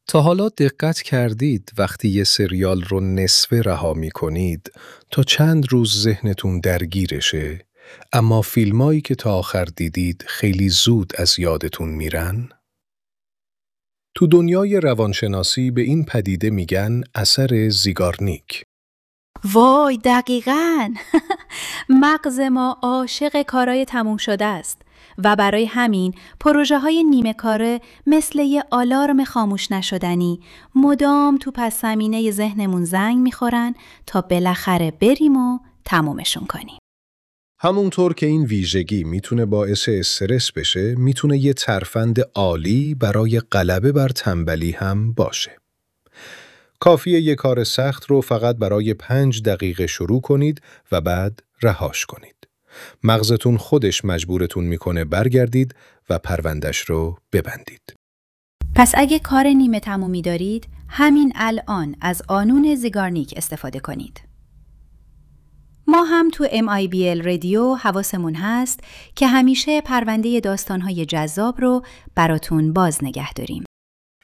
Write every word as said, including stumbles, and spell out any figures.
تا حالا دقت کردید وقتی یه سریال رو نصفه رها می کنید تا چند روز ذهنتون درگیرشه، اما فیلمایی که تا آخر دیدید خیلی زود از یادتون میرن؟ تو دنیای روانشناسی به این پدیده میگن اثر زیگارنیک. وای دقیقاً. مغز ما عاشق کارای تموم شده است و برای همین پروژه های نیمه کاره مثل یه آلارم خاموش نشدنی مدام تو پس زمینه ذهنمون زنگ میخورن تا بالاخره بریم و تمومشون کنیم. همونطور که این ویژگی میتونه باعث استرس بشه، میتونه یه ترفند عالی برای غلبه بر تنبلی هم باشه. کافیه یه کار سخت رو فقط برای پنج دقیقه شروع کنید و بعد رهاش کنید. مغزتون خودش مجبورتون میکنه برگردید و پروندش رو ببندید. پس اگه کار نیمه تمومی دارید، همین الان از قانون زیگارنیک استفاده کنید. ما هم تو ام آی بی ال رادیو حواسمون هست که همیشه پرونده داستان‌های جذاب رو براتون باز نگه داریم.